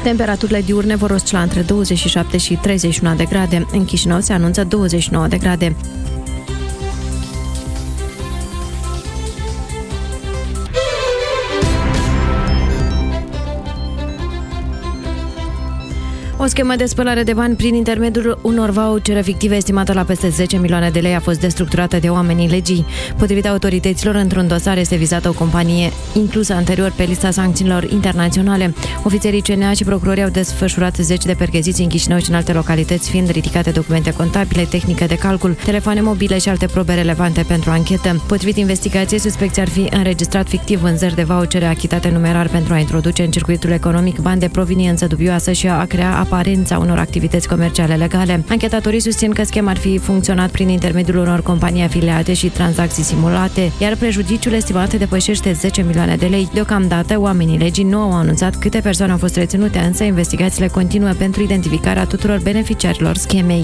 Temperaturile diurne vor oscila între 27 și 31 de grade. În Chișinău se anunță 29 de grade. O schemă de spălare de bani prin intermediul unor vouchere fictive estimată la peste 10 milioane de lei a fost destructurată de oamenii legii. Potrivit autorităților, într-un dosar este vizată o companie inclusă anterior pe lista sancțiunilor internaționale. Ofițerii CNA și procurorii au desfășurat 10 de percheziții în Chișinău și în alte localități, fiind ridicate documente contabile, tehnică de calcul, telefoane mobile și alte probe relevante pentru anchetă. Potrivit investigației, suspecții ar fi înregistrat fictiv vânzări de vouchere achitate numerar pentru a introduce în circuitul economic bani de proveniență dubioasă și a crea aparența unor activități comerciale legale. Anchetatorii susțin că schema ar fi funcționat prin intermediul unor companii afiliate și tranzacții simulate, iar prejudiciul estimat depășește 10 milioane de lei. Deocamdată, oamenii legii nu au anunțat câte persoane au fost reținute, însă investigațiile continuă pentru identificarea tuturor beneficiarilor schemei.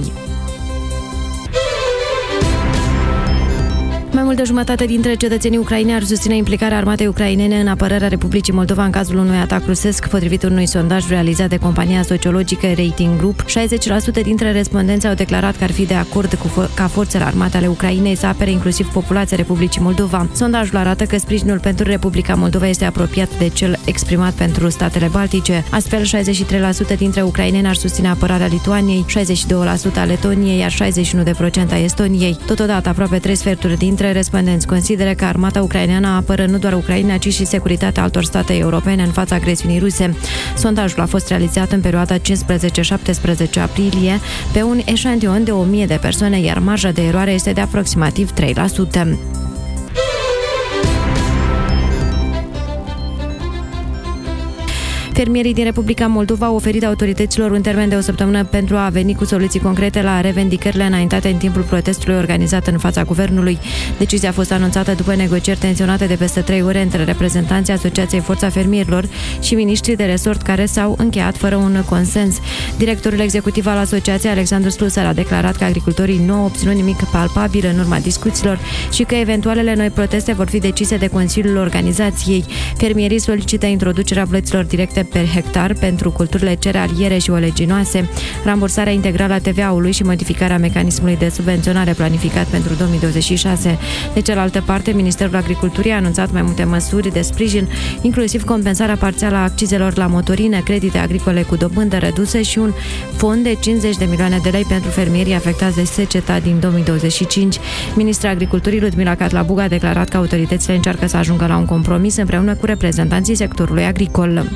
Mai mult de jumătate dintre cetățenii ucraineni ar susține implicarea armatei ucrainene în apărarea Republicii Moldova în cazul unui atac rusesc, potrivit unui sondaj realizat de compania sociologică Rating Group. 60% dintre respondenți au declarat că ar fi de acord ca forțele armate ale Ucrainei să apere inclusiv populația Republicii Moldova. Sondajul arată că sprijinul pentru Republica Moldova este apropiat de cel exprimat pentru statele baltice. Astfel, 63% dintre ucraineni ar susține apărarea Lituaniei, 62% a Letoniei, iar 61% a Estoniei. Totodată, aproape 3 sferturi dintre respondenți consideră că armata ucraineană apără nu doar Ucraina, ci și securitatea altor state europene în fața agresiunii ruse. Sondajul a fost realizat în perioada 15-17 aprilie pe un eșantion de 1000 de persoane, iar marja de eroare este de aproximativ 3%. Fermierii din Republica Moldova au oferit autorităților un termen de o săptămână pentru a veni cu soluții concrete la revendicările înaintate în timpul protestului organizat în fața guvernului. Decizia a fost anunțată după negocieri tensionate de peste 3 ore între reprezentanții Asociației Forța Fermierilor și miniștrii de resort, care s-au încheiat fără un consens. Directorul executiv al asociației, Alexandru Slusar, a declarat că agricultorii nu au obținut nimic palpabil în urma discuțiilor și că eventualele noi proteste vor fi decise de Consiliul Organizației. Fermierii solicită introducerea plăților directe per hectar pentru culturile cerealiere și oleaginoase, rambursarea integrală a TVA-ului și modificarea mecanismului de subvenționare planificat pentru 2026. De cealaltă parte, Ministerul Agriculturii a anunțat mai multe măsuri de sprijin, inclusiv compensarea parțială a accizelor la motorină, credite agricole cu dobândă redusă și un fond de 50 de milioane de lei pentru fermierii afectați de seceta din 2025. Ministra Agriculturii Ludmila Catlabuga a declarat că autoritățile încearcă să ajungă la un compromis împreună cu reprezentanții sectorului agricol.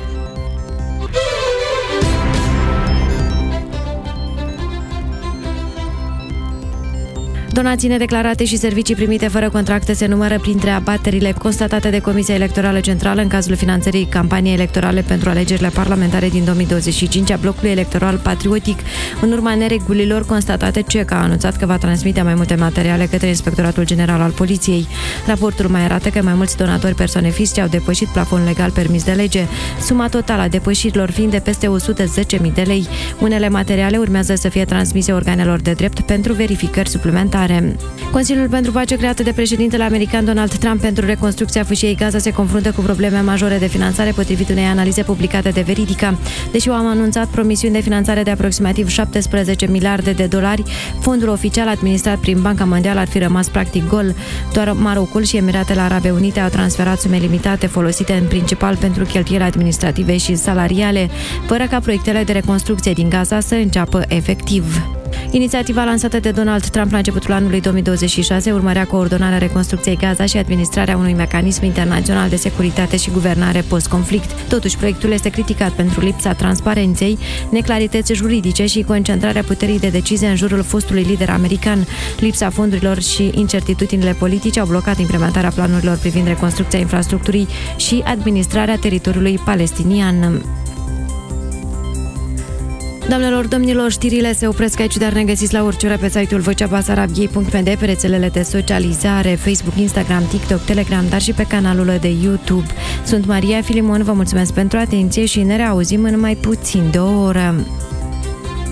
Donații nedeclarate și servicii primite fără contracte se numără printre abaterile constatate de Comisia Electorală Centrală în cazul finanțării campaniei electorale pentru alegerile parlamentare din 2025 a blocului electoral Patriotic. În urma neregulilor constatate, CECA a anunțat că va transmite mai multe materiale către Inspectoratul General al Poliției. Raportul mai arată că mai mulți donatori persoane fizice au depășit plafonul legal permis de lege, suma totală a depășirilor fiind de peste 110.000 de lei. Unele materiale urmează să fie transmise organelor de drept pentru verificări suplimentare. Consiliul pentru Pace creat de președintele american Donald Trump pentru reconstrucția fâșiei Gaza se confruntă cu probleme majore de finanțare, potrivit unei analize publicate de Veridica. Deși au anunțat promisiuni de finanțare de aproximativ 17 miliarde de dolari, fondul oficial administrat prin Banca Mondială ar fi rămas practic gol. Doar Marocul și Emiratele Arabe Unite au transferat sume limitate, folosite în principal pentru cheltuieli administrative și salariale, fără ca proiectele de reconstrucție din Gaza să înceapă efectiv. Inițiativa lansată de Donald Trump la începutul anului 2026 urmărea coordonarea reconstrucției Gaza și administrarea unui mecanism internațional de securitate și guvernare post-conflict. Totuși, proiectul este criticat pentru lipsa transparenței, neclarități juridice și concentrarea puterii de decizie în jurul fostului lider american. Lipsa fondurilor și incertitudinile politice au blocat implementarea planurilor privind reconstrucția infrastructurii și administrarea teritoriului palestinian. Doamnelor, domnilor, știrile se opresc aici, dar ne găsiți la orice oră pe site-ul vocea-basarabiei.md, pe rețelele de socializare, Facebook, Instagram, TikTok, Telegram, dar și pe canalul de YouTube. Sunt Maria Filimon, vă mulțumesc pentru atenție și ne reauzim în mai puțin de o oră.